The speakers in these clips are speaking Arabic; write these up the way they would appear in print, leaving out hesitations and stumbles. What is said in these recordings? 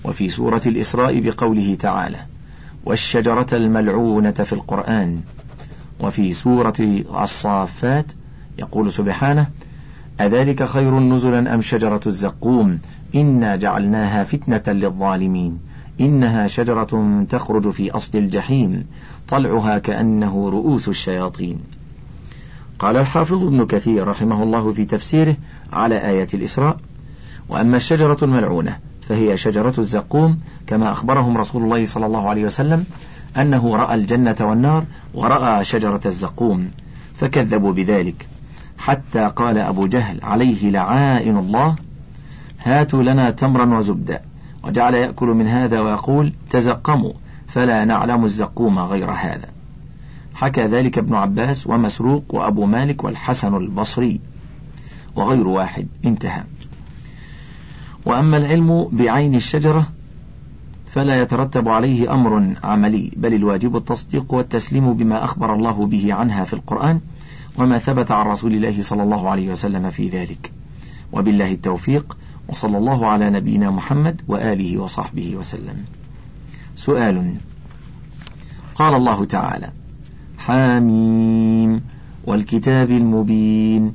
وفي سورة الإسراء بقوله تعالى: والشجرة الملعونة في القرآن. وفي سورة الصافات يقول سبحانه: أذلك خير نزلا أم شجرة الزقوم إنا جعلناها فتنة للظالمين إنها شجرة تخرج في أصل الجحيم طلعها كأنه رؤوس الشياطين. قال الحافظ ابن كثير رحمه الله في تفسيره على آية الإسراء: وأما الشجرة الملعونة فهي شجرة الزقوم، كما أخبرهم رسول الله صلى الله عليه وسلم أنه رأى الجنة والنار ورأى شجرة الزقوم فكذبوا بذلك، حتى قال أبو جهل عليه لعائن الله: هاتوا لنا تمرا وزبدا، وجعل يأكل من هذا ويقول: تزقموا فلا نعلم الزقوم غير هذا. حكى ذلك ابن عباس ومسروق وأبو مالك والحسن البصري وغير واحد. انتهى. وأما العلم بعين الشجرة فلا يترتب عليه أمر عملي، بل الواجب التصديق والتسليم بما أخبر الله به عنها في القرآن وما ثبت عن رسول الله صلى الله عليه وسلم في ذلك. وبالله التوفيق، وصلى الله على نبينا محمد وآله وصحبه وسلم. سؤال: قال الله تعالى: حاميم والكتاب المبين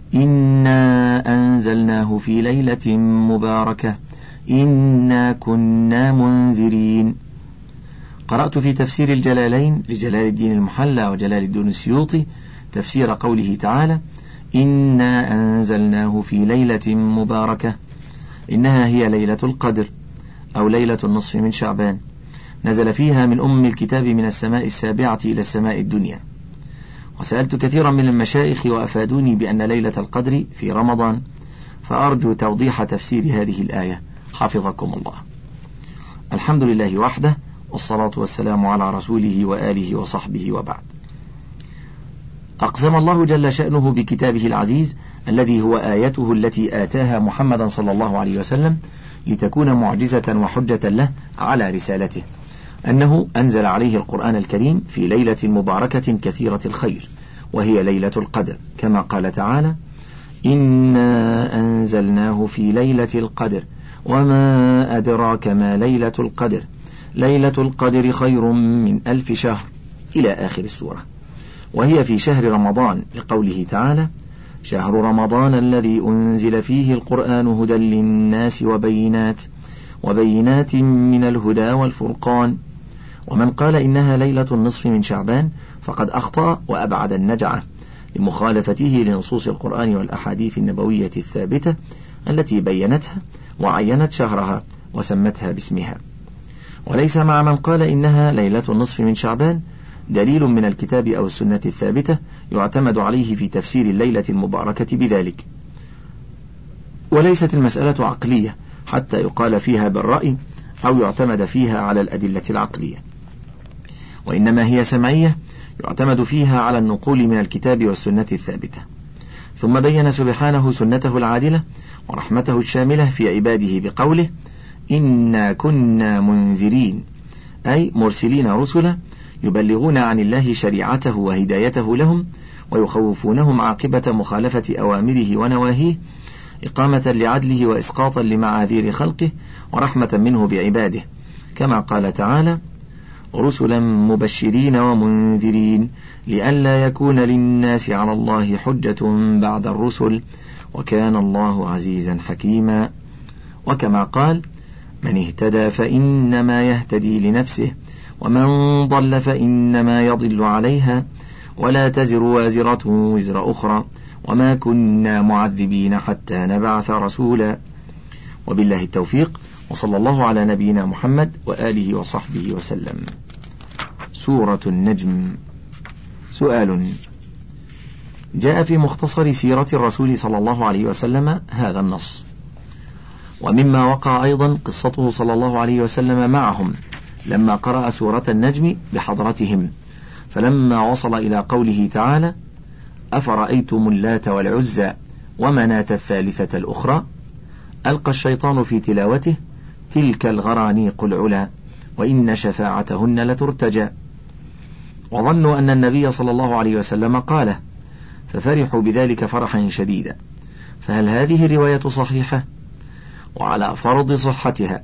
إنا أنزلناه في ليلة مباركة إنا كنا منذرين. قرأت في تفسير الجلالين لجلال الدين المحلى وجلال الدين السيوطي تفسير قوله تعالى: إنا أنزلناه في ليلة مباركة، إنها هي ليلة القدر أو ليلة النصف من شعبان، نزل فيها من أم الكتاب من السماء السابعة إلى السماء الدنيا. وسألت كثيرا من المشايخ وأفادوني بأن ليلة القدر في رمضان، فأرجو توضيح تفسير هذه الآية حفظكم الله. الحمد لله وحده، والصلاة والسلام على رسوله وآله وصحبه، وبعد. أقسم الله جل شأنه بكتابه العزيز الذي هو آيته التي آتاها محمدا صلى الله عليه وسلم لتكون معجزة وحجة له على رسالته، أنه أنزل عليه القرآن الكريم في ليلة مباركة كثيرة الخير، وهي ليلة القدر، كما قال تعالى: إنا أنزلناه في ليلة القدر وما أدراك ما ليلة القدر ليلة القدر خير من 1000 شهر إلى آخر السورة. وهي في شهر رمضان لقوله تعالى: شهر رمضان الذي أنزل فيه القرآن هدى للناس وبينات من الهدى والفرقان. ومن قال إنها ليلة النصف من شعبان فقد أخطأ وأبعد النجعة لمخالفته لنصوص القرآن والأحاديث النبوية الثابتة التي بينتها وعينت شهرها وسمتها باسمها. وليس مع من قال إنها ليلة النصف من شعبان دليل من الكتاب أو السنة الثابتة يعتمد عليه في تفسير الليلة المباركة بذلك. وليست المسألة عقلية حتى يقال فيها بالرأي أو يعتمد فيها على الأدلة العقلية، وإنما هي سمعية يعتمد فيها على النقول من الكتاب والسنة الثابتة. ثم بين سبحانه سنته العادلة ورحمته الشاملة في عباده بقوله: إنا كنا منذرين، أي مرسلين رسلا يبلغون عن الله شريعته وهدايته لهم ويخوفونهم عاقبة مخالفة أوامره ونواهيه، إقامة لعدله وإسقاطا لمعاذير خلقه ورحمة منه بعباده، كما قال تعالى: رسلا مبشرين ومنذرين لئلا يكون للناس على الله حجة بعد الرسل وكان الله عزيزا حكيما. وكما قال: من اهتدى فإنما يهتدي لنفسه ومن ضل فإنما يضل عليها ولا تزر وازرة وزر أخرى وما كنا معذبين حتى نبعث رسولا. وبالله التوفيق، وصلى الله على نبينا محمد وآله وصحبه وسلم. سورة النجم. سؤال: جاء في مختصر سيرة الرسول صلى الله عليه وسلم هذا النص، ومما وقع أيضا قصته صلى الله عليه وسلم معهم لما قرأ سورة النجم بحضرتهم، فلما وصل إلى قوله تعالى: أفرأيتم اللات والعزى ومناة الثالثة الأخرى، ألقى الشيطان في تلاوته: تلك الغرانيق العلا وإن شفاعتهن لترتجى، وظنوا أن النبي صلى الله عليه وسلم قاله، ففرحوا بذلك فرحا شديدا. فهل هذه الرواية صحيحة؟ وعلى فرض صحتها